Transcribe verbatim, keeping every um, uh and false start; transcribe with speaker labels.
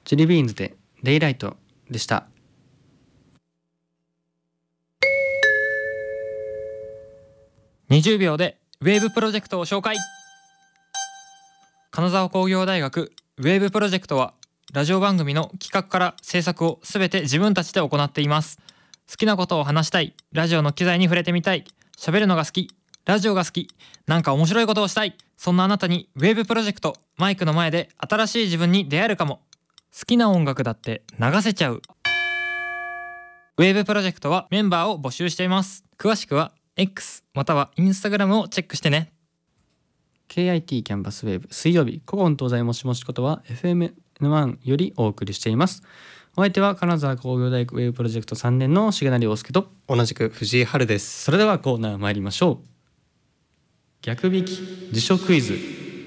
Speaker 1: ジェリービーンズでデイライトでした。
Speaker 2: にじゅうびょうでウェーブプロジェクトを紹介。金沢工業大学ウェーブプロジェクトはラジオ番組の企画から制作をすべて自分たちで行っています。好きなことを話したい、ラジオの機材に触れてみたい、喋るのが好き、ラジオが好き、なんか面白いことをしたい、そんなあなたにウェーブプロジェクト、マイクの前で新しい自分に出会えるかも。好きな音楽だって流せちゃう。ウェーブプロジェクトはメンバーを募集しています。詳しくは X または Instagram をチェックしてね。
Speaker 1: ケーアイティー キャンパスウェーブ水曜日、古今東西もしもしことは エフエムエヌワン よりお送りしています。お相手は金沢工業大学ウェーブプロジェクトさんねんの重成陽介と、
Speaker 3: 同じく藤井春です。
Speaker 1: それではコーナー参りましょう。逆引き辞書クイズ。